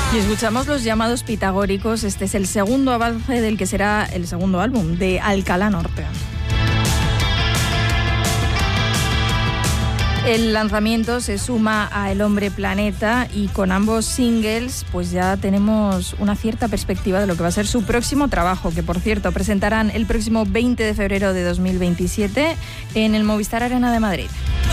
Y escuchamos Los llamados pitagóricos. Este es el segundo avance del que será el segundo álbum de Alcalá Norte. El lanzamiento se suma a El Hombre Planeta y con ambos singles pues ya tenemos una cierta perspectiva de lo que va a ser su próximo trabajo, que por cierto presentarán el próximo 20 de febrero de 2027 en el Movistar Arena de Madrid.